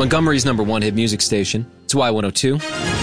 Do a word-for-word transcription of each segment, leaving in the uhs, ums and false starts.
Montgomery's number one hit music station. It's Y one oh two.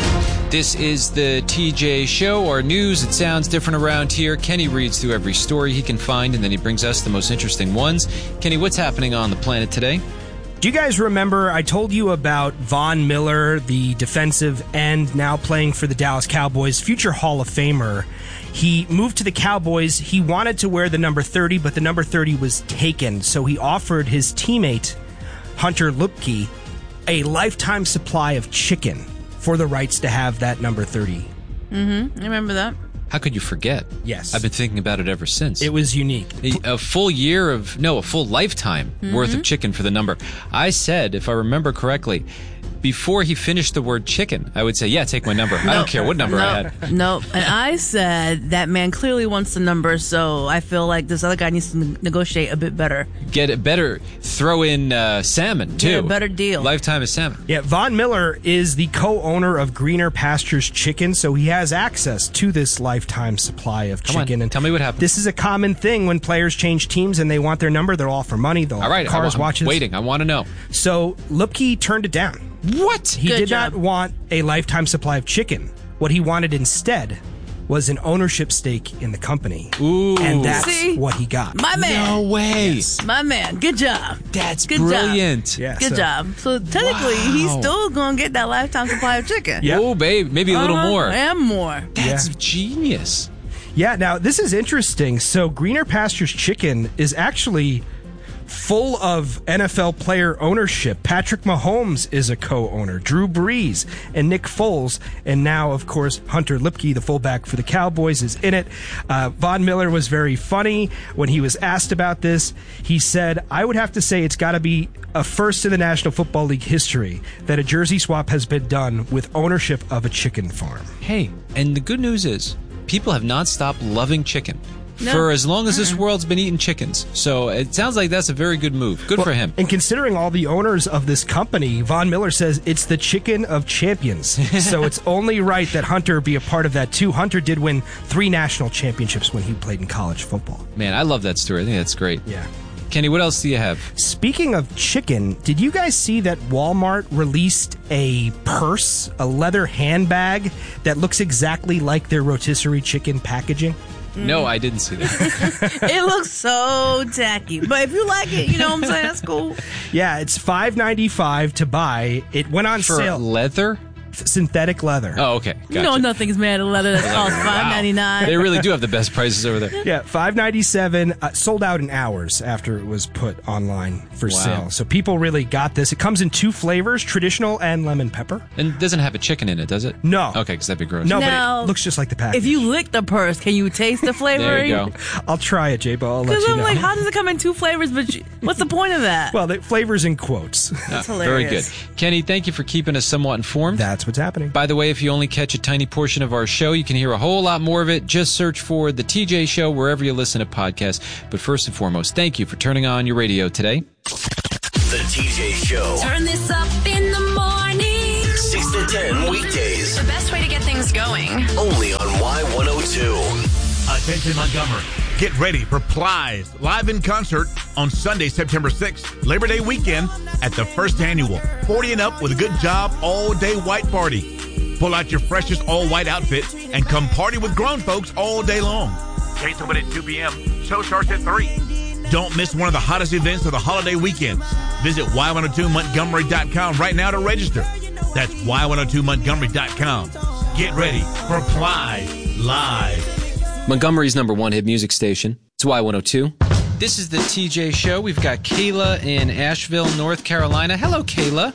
This is the T J Show, our news. It sounds different around here. Kenny reads through every story he can find, and then he brings us the most interesting ones. Kenny, what's happening on the planet today? Do you guys remember I told you about Von Miller, the defensive end now playing for the Dallas Cowboys, future Hall of Famer? He moved to the Cowboys. He wanted to wear the number thirty, but the number thirty was taken. So he offered his teammate, Hunter Luepke, a lifetime supply of chicken for the rights to have that number thirty. Mm-hmm. I remember that. How could you forget? Yes. I've been thinking about it ever since. It was unique. A, a full year of, no, a full lifetime mm-hmm. worth of chicken for the number. I said, if I remember correctly, before he finished the word chicken, I would say, yeah, take my number. No, I don't care what number no, I had. No, and I said that man clearly wants the number, so I feel like this other guy needs to negotiate a bit better. Get it better. Throw in uh, salmon, too. Get a better deal. Lifetime of salmon. Yeah, Von Miller is the co-owner of Greener Pastures Chicken, so he has access to this lifetime supply of Come chicken. On, and tell me what happened. This is a common thing when players change teams and they want their number. They'll offer money. They'll All right, cars, I'm, I'm watches. waiting. I want to know. So Luepke turned it down. What? He Good did job. not want a lifetime supply of chicken. What he wanted instead was an ownership stake in the company. Ooh. And that's See? what he got. My man. No way. Yes. My man. Good job. That's Good brilliant. Job. Yeah, Good so- job. So technically, Wow. he's still going to get that lifetime supply of chicken. Yeah. Oh, babe, maybe a little Uh-huh. more. And more. That's Yeah. genius. Yeah, now this is interesting. So Greener Pastures Chicken is actually full of N F L player ownership. Patrick Mahomes is a co-owner, Drew Brees and Nick Foles, and now, of course, Hunter Luepke, the fullback for the Cowboys, is in it. Uh, Von Miller was very funny when he was asked about this. He said, I would have to say it's got to be a first in the National Football League history that a jersey swap has been done with ownership of a chicken farm. Hey, and the good news is, people have not stopped loving chicken. No. For as long as this world's been eating chickens. So it sounds like that's a very good move. Good Well, for him. And considering all the owners of this company, Von Miller says it's the chicken of champions. So it's only right that Hunter be a part of that too. Hunter did win three national championships when he played in college football. Man, I love that story. I think that's great. Yeah. Kenny, what else do you have? Speaking of chicken, did you guys see that Walmart released a purse, a leather handbag that looks exactly like their rotisserie chicken packaging? No, I didn't see that. It looks so tacky. But if you like it, you know what I'm saying? That's cool. Yeah, it's five ninety-five to buy. It went on For sale. leather? Synthetic leather. Oh, okay. Gotcha. You know nothing's made of leather that costs five ninety-nine. They really do have the best prices over there. Yeah, five ninety-seven, uh, sold out in hours after it was put online for Wow. sale. So people really got this. It comes in two flavors, traditional and lemon pepper. And it doesn't have a chicken in it, does it? No. Okay, because that'd be gross. No, Now, but it looks just like the package. If you lick the purse, can you taste the flavor? There you go. I'll try it, J-Bo. I'll let Because you I'm know. like, how does it come in two flavors? But you, what's the point of that? Well, the flavors in quotes. Ah, hilarious. very good. Kenny, thank you for keeping us somewhat informed. That's what's happening. By the way, if you only catch a tiny portion of our show, you can hear a whole lot more of it. Just search for The T J Show wherever you listen to podcasts. But first and foremost, thank you for turning on your radio today. The T J Show. Turn this up in the morning. six to ten weekdays. The best way to get things going. Only on Y one oh two. Attention Montgomery. Get ready for Plies live in concert on Sunday, September sixth, Labor Day weekend at the first annual forty and Up with a Good Job all-day white party. Pull out your freshest all-white outfit and come party with grown folks all day long. Gates open at two p.m. Show starts at three. Don't miss one of the hottest events of the holiday weekends. Visit Y one oh two Montgomery dot com right now to register. That's Y one oh two Montgomery dot com. Get ready for Plies Live. Montgomery's number one hit music station. It's Y one oh two. This is the T J Show. We've got Kayla in Asheville, North Carolina. Hello, Kayla.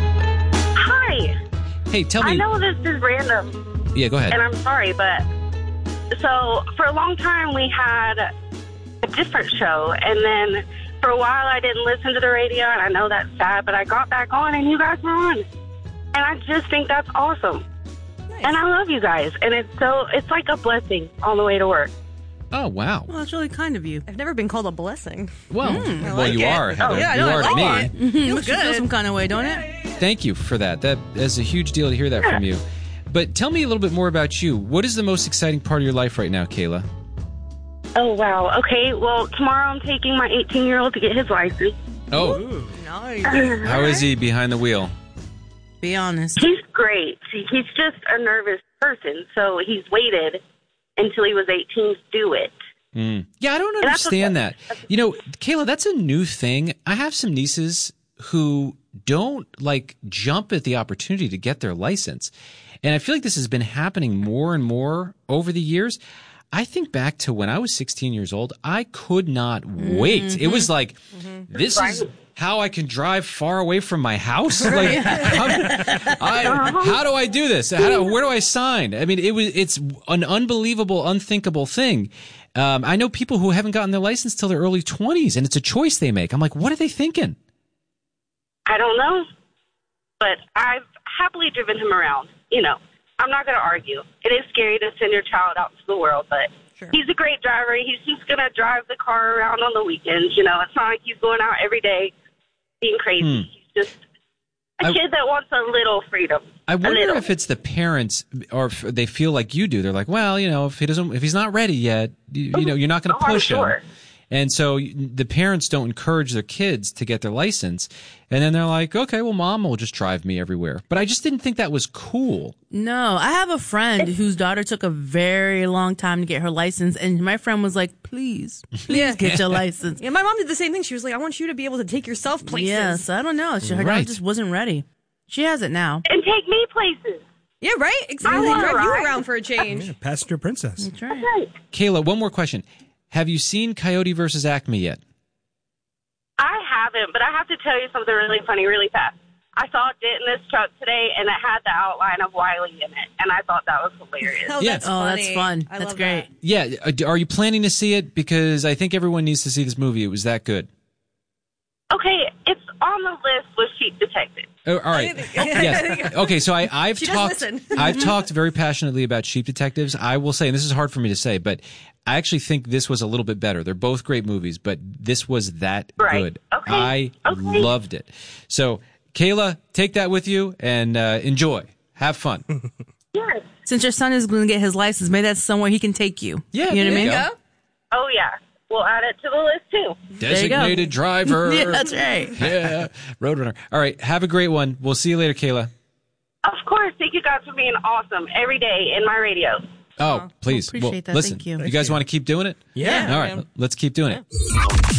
Hi. Hey, tell me. I know this is random, Yeah, go ahead. and I'm sorry, but so for a long time we had a different show, and then for a while I didn't listen to the radio, and I know that's sad, but I got back on, and you guys were on, and I just think that's awesome. And I love you guys, and it's so it's like a blessing on the way to work. Oh, wow. Well, that's really kind of you. I've never been called a blessing. Well, Mm, I well, like you it. are, Heather. Oh, yeah, I you know, I are to like me. it. You look good. Some kind of way, don't it? Thank you for that. That is a huge deal to hear that from you. But tell me a little bit more about you. What is the most exciting part of your life right now, Kayla? Oh, wow. Okay, well, tomorrow I'm taking my eighteen-year-old to get his license. Oh, Nice. How is he behind the wheel? Be honest. He's great. He- He's just a nervous person, so he's waited until he was eighteen to do it. Mm. Yeah, I don't And that's understand okay. that. You know, Kayla, that's a new thing. I have some nieces who don't like jump at the opportunity to get their license. And I feel like this has been happening more and more over the years. I think back to when I was sixteen years old, I could not wait. Mm-hmm. It was like, this is how I can drive far away from my house. Like, how, I, how do I do this? How do, where do I sign? I mean, it was, it's an unbelievable, unthinkable thing. Um, I know people who haven't gotten their license till their early twenties, and it's a choice they make. I'm like, what are they thinking? I don't know, but I've happily driven him around. You know, I'm not going to argue. It is scary to send your child out into the world, but he's a great driver. He's just going to drive the car around on the weekends. You know, it's not like he's going out every day being crazy. Hmm. He's just a I- kid that wants a little freedom. I A wonder little. if it's the parents, or if they feel like you do. They're like, well, you know, if he doesn't, if he's not ready yet, you, you know, you're not going to Oh, I'm push sure. him. And so the parents don't encourage their kids to get their license. And then they're like, okay, well, mom will just drive me everywhere. But I just didn't think that was cool. No, I have a friend whose daughter took a very long time to get her license, and my friend was like, please, please Yeah. get your license. Yeah, my mom did the same thing. She was like, I want you to be able to take yourself places. Yes, I don't know. She, her Right. daughter just wasn't ready. She has it now. And take me places. Yeah, right? Exactly. I wanna Drive you ride. around for a change. Yeah, passenger princess. That's right. Right. Kayla, one more question. Have you seen Coyote versus Acme yet? I haven't, but I have to tell you something really funny, really fast. I saw it in this truck today, and it had the outline of Wiley in it, and I thought that was hilarious. Oh, Yeah. that's Oh, that's funny. fun. I That's love great. that. Yeah. uh, Are you planning to see it? Because I think everyone needs to see this movie. It was that good. Okay, it's on the list with Sheep Detective. Oh, all right. Yes. Okay. So I, I've She does talked. listen. I've talked very passionately about Sheep Detectives. I will say, and this is hard for me to say, but I actually think this was a little bit better. They're both great movies, but this was that Right. good. Okay. I Okay. loved it. So, Kayla, take that with you and uh, enjoy. Have fun. Yes. Since your son is going to get his license, maybe that's somewhere he can take you. Yeah, You know what I there mean? you go. Oh, yeah. We'll add it to the list, too. you go. Designated driver. Yeah, that's right. Yeah. Roadrunner. All right. Have a great one. We'll see you later, Kayla. Of course. Thank you guys for being awesome every day in my radio. Oh, please. appreciate well, that. Listen, Thank you. you guys want to keep doing it? Yeah. All right. Let's keep doing it.